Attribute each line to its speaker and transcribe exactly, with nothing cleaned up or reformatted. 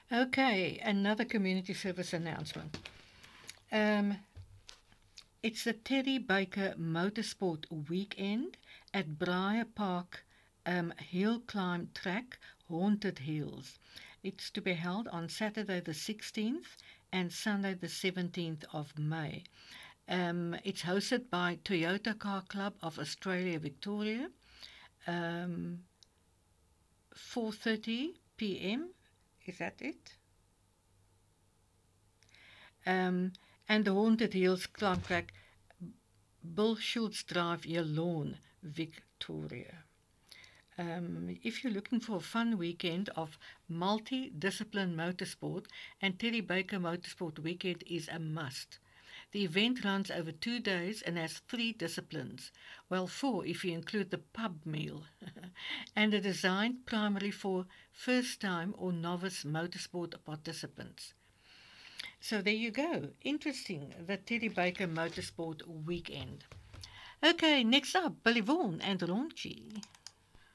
Speaker 1: Okay, another community service announcement. Um, it's the Teddy Baker Motorsport Weekend at Briar Park um, Hill Climb Track, Haunted Hills. It's to be held on Saturday the sixteenth and Sunday the seventeenth of May. Um, it's hosted by Toyota Car Club of Australia Victoria, um, four thirty p m. Is that it? Um, and the Haunted Hills Climb Track, Bill Schultz Drive, Lawn, Victoria. Um, if you're looking for a fun weekend of multi-discipline motorsport, and Teddy Baker Motorsport Weekend is a must. The event runs over two days and has three disciplines, well, four if you include the pub meal, and are designed primarily for first-time or novice motorsport participants. So there you go. Interesting, the Teddy Baker Motorsport Weekend. Okay, next up, Billy Vaughan and Raunchy.